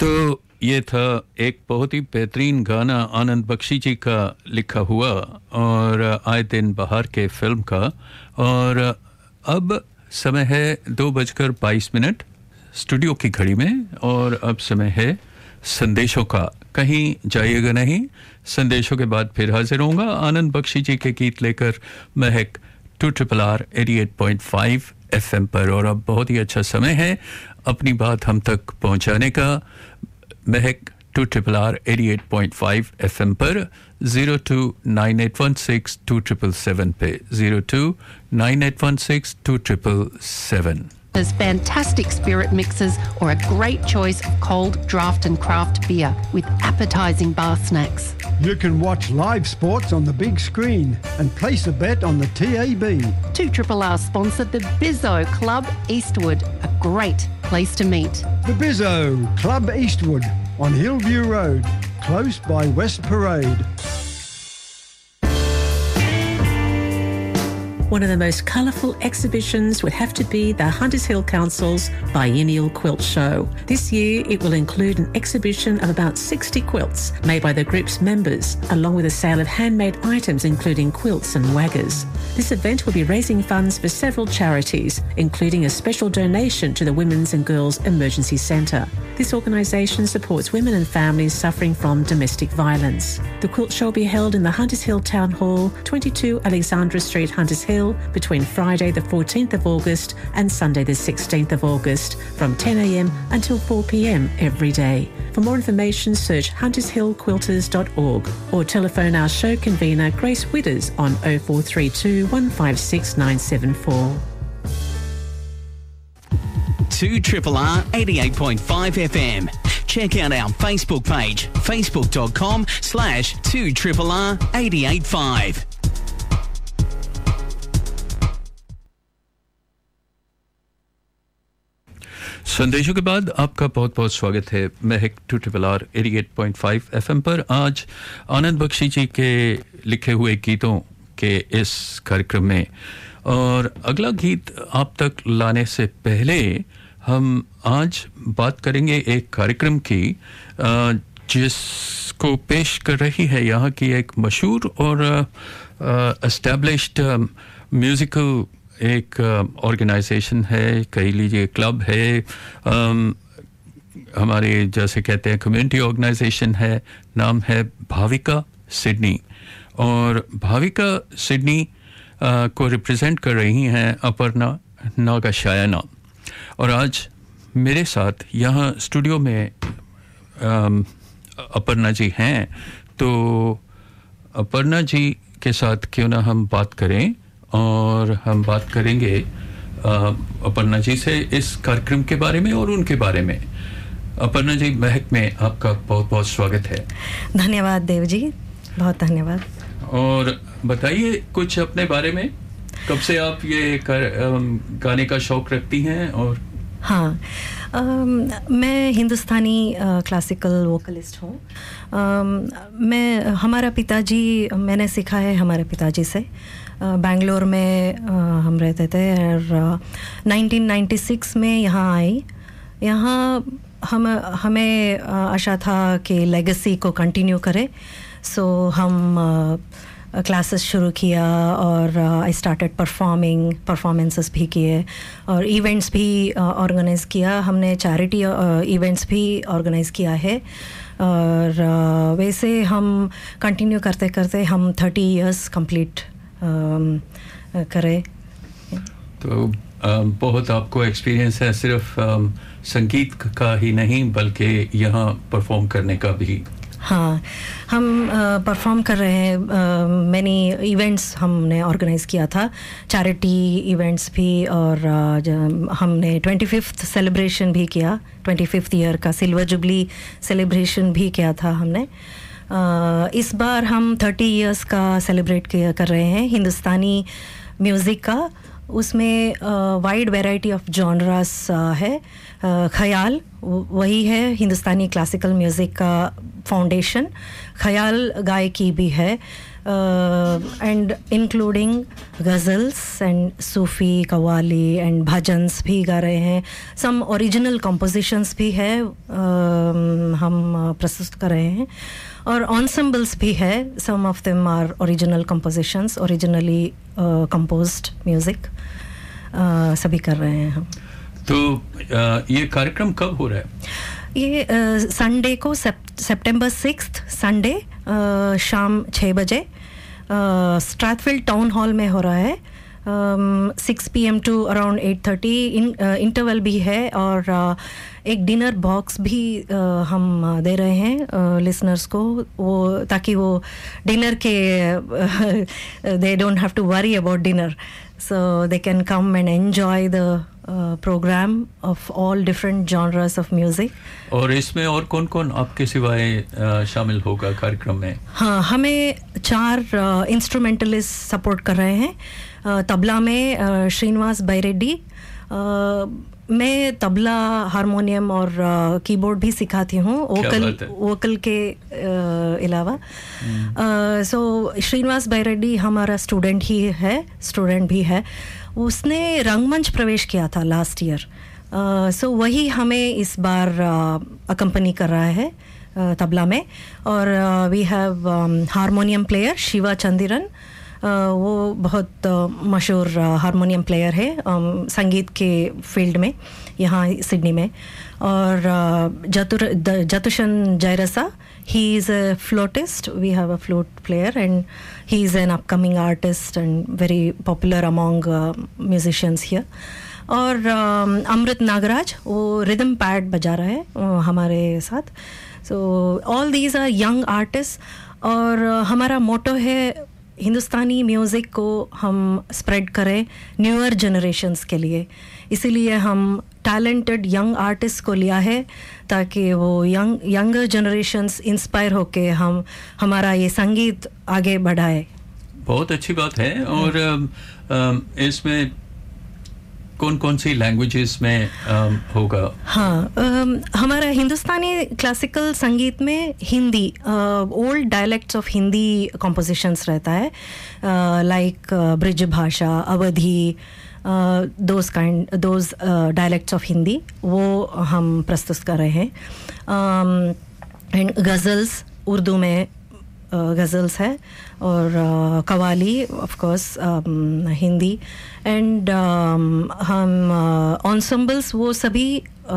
तो ये था एक बहुत ही बेहतरीन गाना आनंद बख्शी जी का लिखा हुआ और आए दिन बहार के फिल्म का। और अब समय है 2:22 स्टूडियो की घड़ी में और अब समय है संदेशों का। कहीं जाइएगा नहीं, संदेशों के बाद फिर हाजिर होऊंगा आनंद बख्शी जी के गीत लेकर महक 2RRR 88.5 FM पर। और अब बहुत ही अच्छा समय है अपनी बात हम तक पहुंचाने का। महक 2RRR 88.5 FM पर 0298162777 पे 0298162777। There's fantastic spirit mixes or a great choice of cold draft and craft beer with appetising bar snacks. You can watch live sports on the big screen and place a bet on the TAB. 2RRR sponsored the Bizzo Club Eastwood, a great place to meet. The Bizzo Club Eastwood on Hillview Road, close by West Parade. One of the most colourful exhibitions would have to be the Hunters Hill Council's Biennial Quilt Show. This year it will include an exhibition of about 60 quilts made by the group's members, along with a sale of handmade items including quilts and waggers. This event will be raising funds for several charities, including a special donation to the Women's and Girls Emergency Centre. This organisation supports women and families suffering from domestic violence. The quilt show will be held in the Hunters Hill Town Hall, 22 Alexandra Street, Hunters Hill, between Friday the 14th of August and Sunday the 16th of August from 10 a.m. until 4 p.m. every day. For more information, search huntershillquilters.org or telephone our show convener Grace Widders on 0432 156 974. 2RRR 88.5 FM. Check out our Facebook page, facebook.com/2RRR 885. संदेशों के बाद आपका बहुत बहुत स्वागत है महक 2RRR 88.5 FM पर। आज आनंद बख्शी जी के लिखे हुए गीतों के इस कार्यक्रम में। और अगला गीत आप तक लाने से पहले हम आज बात करेंगे एक कार्यक्रम की जिसको पेश कर रही है यहाँ की एक मशहूर और एस्टैब्लिश्ड म्यूजिकल एक ऑर्गेनाइजेशन है, कह लीजिए क्लब है, हमारे जैसे कहते हैं कम्युनिटी ऑर्गेनाइजेशन है। नाम है भाविका सिडनी। और भाविका सिडनी को रिप्रेजेंट कर रही हैं अपर्णा नागाशायना। और आज मेरे साथ यहाँ स्टूडियो में अपर्णा जी हैं। तो अपर्णा जी के साथ क्यों ना हम बात करें और हम बात करेंगे अपर्णा जी से इस कार्यक्रम के बारे में और उनके बारे में। अपर्णा जी, महक में आपका बहुत बहुत स्वागत है। धन्यवाद देव जी, बहुत धन्यवाद। और बताइए कुछ अपने बारे में, कब से आप ये गाने का शौक रखती हैं? और हाँ, मैं हिंदुस्तानी क्लासिकल वोकलिस्ट हूँ। हमारा पिताजी, मैंने सीखा है हमारे पिताजी से। बेंगलोर में हम रहते थे और 1996 में यहाँ आई। यहाँ हमें आशा था कि लेगेसी को कंटिन्यू करें। सो हम क्लासेस शुरू किया और आई स्टार्टेड परफॉर्मेंसेस भी किए और इवेंट्स भी ऑर्गेनाइज़ किया। हमने चैरिटी इवेंट्स भी ऑर्गेनाइज़ किया है। और वैसे हम कंटिन्यू करते करते हम 30 इयर्स कंप्लीट करें। तो बहुत आपको एक्सपीरियंस है, सिर्फ संगीत का ही नहीं बल्कि यहाँ परफॉर्म करने का भी। हाँ, हम परफॉर्म कर रहे हैं। मैनी इवेंट्स हमने ऑर्गेनाइज़ किया था, चैरिटी इवेंट्स भी। और हमने 25th सेलिब्रेशन भी किया, 25th ईयर का सिल्वर जुबली सेलिब्रेशन भी किया था हमने। इस बार हम 30 इयर्स का सेलिब्रेट कर रहे हैं हिंदुस्तानी म्यूज़िक का। उसमें वाइड वैरायटी ऑफ जॉनरास है। ख्याल वही है हिंदुस्तानी क्लासिकल म्यूज़िक का फाउंडेशन। ख्याल गायकी भी है। And including ghazals and Sufi qawwali and bhajans भी गा रहे हैं. सम ओरिजिनल कंपोजिशंस भी है हम प्रस्तुत कर रहे हैं, और ensembles भी है. सम of them are original compositions, originally composed music सभी कर रहे हैं हम. तो ये कार्यक्रम कब हो रहा है? ये संडे को सितंबर 6 संडे शाम 6 बजे स्ट्रैथफील्ड टाउन हॉल में हो रहा है. 6 PM to around 8:30 इंटरवल भी है, और एक डिनर बॉक्स भी हम दे रहे हैं लिसनर्स को, वो ताकि वो डिनर के they don't have to worry about dinner, so they can come and enjoy the program of all different genres of music. और इसमें और कौन-कौन आपके सिवाय शामिल होगा कार्यक्रम में? हाँ, हमें 4 इंस्ट्रूमेंटलिस्ट सपोर्ट कर रहे हैं. तबला में श्रीनिवास बैरेड्डी. मैं तबला, हारमोनियम और कीबोर्ड भी सिखाती हूँ वोकल के अलावा. सो श्रीनिवास बैरेड्डी हमारा स्टूडेंट भी है. उसने रंगमंच प्रवेश किया था लास्ट ईयर, सो वही हमें इस बार अकम्पनी कर रहा है तबला में. और we have harmonium player Shiva चंदिरन. वो बहुत मशहूर हारमोनियम प्लेयर है संगीत के फील्ड में यहाँ सिडनी में. और जतुशन जयरसा, he is a flautist. We have a flute player and he is an upcoming artist and very popular among musicians here. और अमृत नागराज, वो रिदम पैड बजा रहा है हमारे साथ. So all these are young artists. और हमारा मोटो है हिंदुस्तानी म्यूज़िक को हम स्प्रेड करें न्यूअर जनरेशन्स के लिए. इसीलिए हम टैलेंटेड यंग आर्टिस्ट को लिया है, ताकि वो यंगर जनरेशन्स इंस्पायर होके हमारा ये संगीत आगे बढ़ाए. बहुत अच्छी बात है. और इसमें कौन-कौन सी लैंग्वेजेस में होगा? हाँ, हमारा हिंदुस्तानी क्लासिकल संगीत में Hindi, old dialects of Hindi compositions रहता है, लाइक ब्रिज भाषा, अवधी, those dialects of हिंदी, वो हम प्रस्तुत कर रहे हैं. एंड गज़ल्स, उर्दू में गज़ल्स है, और qawwali of course Hindi. And हम ensembles वो सभी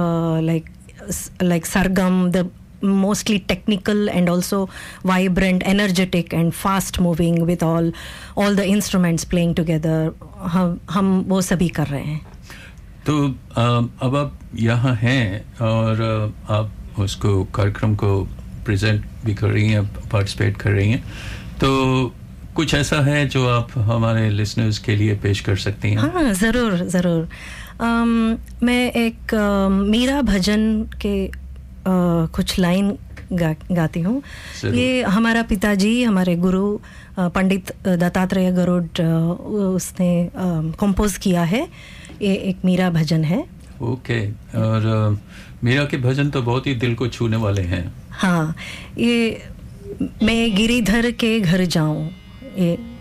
like Sargam, the mostly technical and also vibrant, energetic and fast moving with all the instruments playing together, हम वो सभी कर रहे हैं. तो अब आप यहाँ हैं और आप उसको कार्यक्रम को प्रेजेंट भी कर रही हैं, पार्टिसिपेट कर रही हैं, तो कुछ ऐसा है जो आप हमारे लिसनर्स के लिए पेश कर सकती हैं? हाँ, ज़रूर. मैं एक मीरा भजन के कुछ लाइन गाती हूँ. ये हमारा पिताजी, हमारे गुरु पंडित दत्तात्रेय गरुड़, उसने कंपोज किया है. ये एक मीरा भजन है. ओके. और मीरा के भजन तो बहुत ही दिल को छूने वाले हैं. हाँ, ये मैं गिरिधर के घर जाऊं, ये